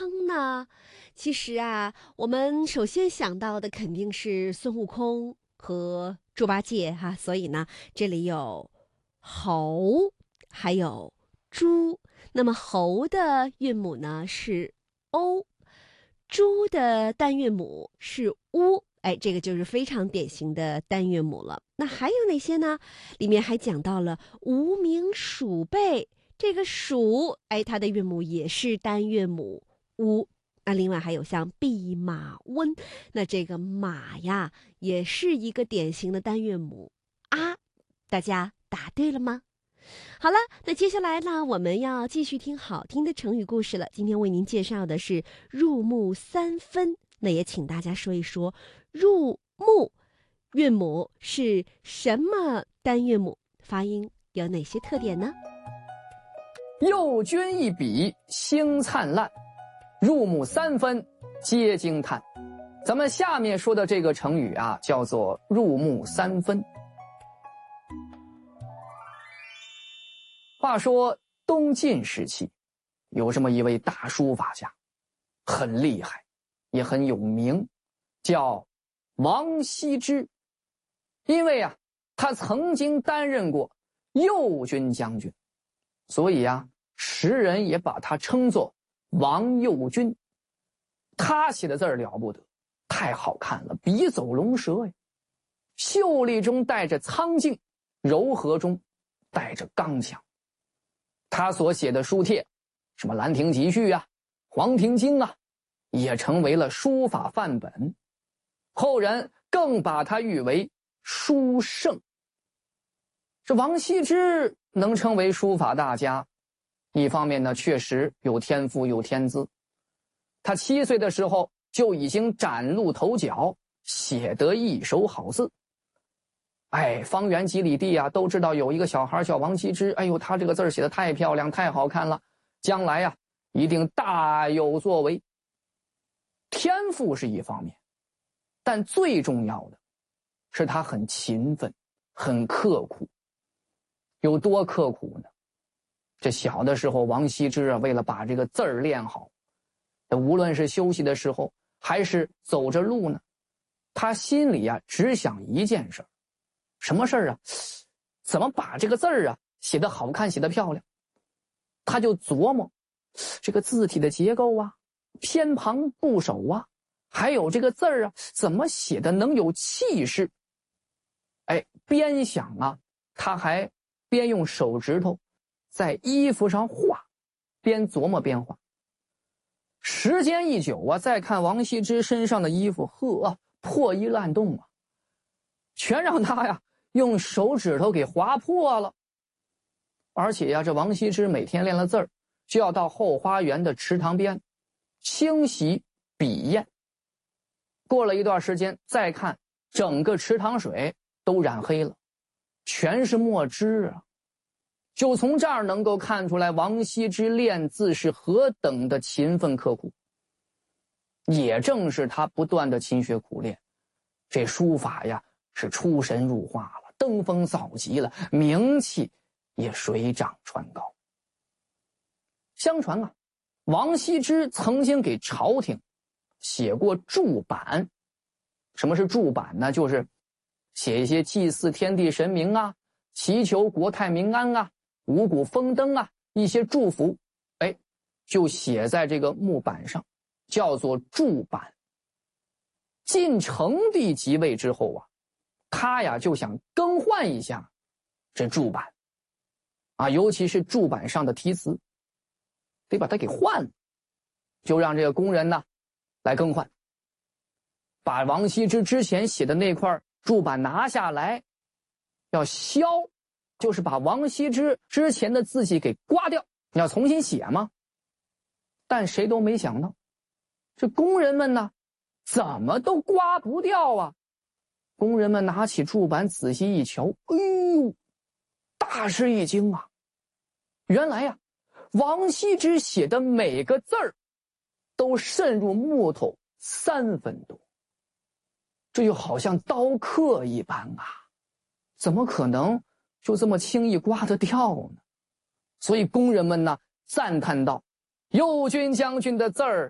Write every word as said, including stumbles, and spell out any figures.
坑呢？其实啊，我们首先想到的肯定是孙悟空和猪八戒哈，所以呢，这里有猴，还有猪。那么猴的韵母呢是 o， 猪的单韵母是 u， 哎，这个就是非常典型的单韵母了。那还有哪些呢？里面还讲到了无名鼠辈，这个鼠，哎，它的韵母也是单韵母 u。那另外还有像弼马温，那这个马呀，也是一个典型的单韵母啊。大家答对了吗？好了，那接下来呢，我们要继续听好听的成语故事了。今天为您介绍的是入木三分，那也请大家说一说入木韵母是什么单韵母，发音有哪些特点呢？ 右军一笔星灿烂，入木三分皆惊叹。咱们下面说的这个成语啊，叫做入木三分。话说东晋时期，有这么一位大书法家，很厉害，也很有名，叫王羲之。因为啊，他曾经担任过右军将军，所以啊，时人也把他称作王右军。他写的字儿了不得，太好看了，笔走龙蛇呀，秀丽中带着苍劲，柔和中带着刚强。他所写的书帖，什么《兰亭集序》啊、《黄庭经》啊，也成为了书法范本。后人更把他誉为书圣。这王羲之能称为书法大家，一方面呢，确实有天赋有天资。他七岁的时候就已经崭露头角，写得一手好字。哎，方圆几里地啊，都知道有一个小孩叫王羲之。哎呦，他这个字写得太漂亮，太好看了，将来啊，一定大有作为。天赋是一方面，但最重要的是他很勤奋，很刻苦。有多刻苦呢？这小的时候，王羲之啊，为了把这个字儿练好，无论是休息的时候，还是走着路呢，他心里啊，只想一件事。什么事儿啊？怎么把这个字儿啊写得好看，写得漂亮？他就琢磨这个字体的结构啊，偏旁部首啊，还有这个字儿啊，怎么写的能有气势？哎，边想啊，他还边用手指头在衣服上画，边琢磨边画。时间一久啊，再看王羲之身上的衣服，呵，破衣烂洞啊，全让他呀用手指头给划破了。而且呀，这王羲之每天练了字儿，就要到后花园的池塘边清洗笔砚。过了一段时间，再看整个池塘水都染黑了，全是墨汁啊。就从这儿能够看出来，王羲之练字是何等的勤奋刻苦。也正是他不断的勤学苦练，这书法呀是出神入化了，登峰造极了，名气也水涨船高。相传啊，王羲之曾经给朝廷写过祝版。什么是祝版呢？就是写一些祭祀天地神明啊，祈求国泰民安啊，五谷丰登啊，一些祝福，哎，就写在这个木板上，叫做祝版。晋成帝即位之后啊，他呀就想更换一下这祝版啊，尤其是祝版上的题词，得把它给换了，就让这个工人呢来更换，把王羲之之前写的那块祝版拿下来，要削，就是把王羲之之前的字迹给刮掉，你要重新写吗？但谁都没想到，这工人们呢怎么都刮不掉啊。工人们拿起祝版仔细一瞧，哎呦，大吃一惊啊！原来呀、啊，王羲之写的每个字儿都渗入木头三分多，这就好像刀刻一般啊，怎么可能就这么轻易刮得掉呢？所以工人们呢赞叹道：右军将军的字儿